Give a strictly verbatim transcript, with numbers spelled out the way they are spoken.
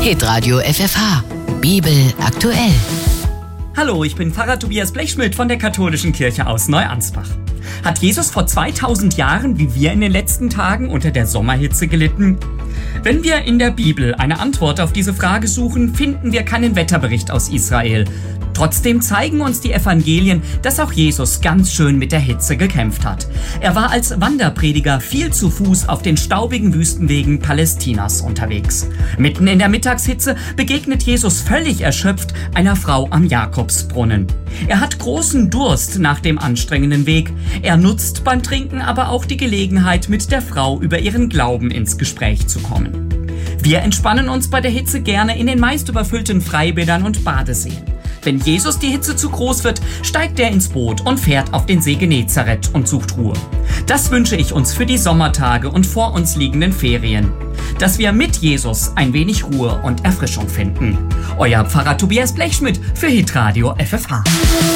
Hitradio F F H. Bibel aktuell. Hallo, ich bin Pfarrer Tobias Blechschmidt von der Katholischen Kirche aus Neuansbach. Hat Jesus vor zweitausend Jahren wie wir in den letzten Tagen unter der Sommerhitze gelitten? Wenn wir in der Bibel eine Antwort auf diese Frage suchen, finden wir keinen Wetterbericht aus Israel. Trotzdem zeigen uns die Evangelien, dass auch Jesus ganz schön mit der Hitze gekämpft hat. Er war als Wanderprediger viel zu Fuß auf den staubigen Wüstenwegen Palästinas unterwegs. Mitten in der Mittagshitze begegnet Jesus völlig erschöpft einer Frau am Jakobsbrunnen. Er hat großen Durst nach dem anstrengenden Weg. Er nutzt beim Trinken aber auch die Gelegenheit, mit der Frau über ihren Glauben ins Gespräch zu kommen. Wir entspannen uns bei der Hitze gerne in den meist überfüllten Freibädern und Badeseen. Wenn Jesus die Hitze zu groß wird, steigt er ins Boot und fährt auf den See Genezareth und sucht Ruhe. Das wünsche ich uns für die Sommertage und vor uns liegenden Ferien. Dass wir mit Jesus ein wenig Ruhe und Erfrischung finden. Euer Pfarrer Tobias Blechschmidt für Hitradio F F H.